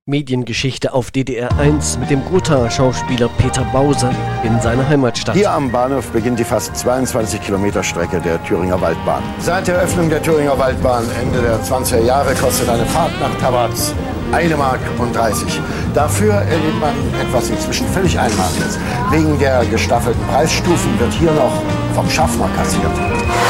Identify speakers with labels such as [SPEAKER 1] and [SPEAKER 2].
[SPEAKER 1] Mediengeschichte auf DDR 1 mit dem Gotha-Schauspieler Peter Bause in seiner Heimatstadt.
[SPEAKER 2] Hier am Bahnhof beginnt die fast 22 Kilometer Strecke der Thüringer Waldbahn. Seit der Eröffnung der Thüringer Waldbahn Ende der 20er Jahre kostet eine Fahrt nach Tabatz 1,30 Mark. Dafür erlebt man etwas inzwischen völlig Einmaliges. Wegen der gestaffelten Preisstufen wird hier noch vom Schaffner kassiert.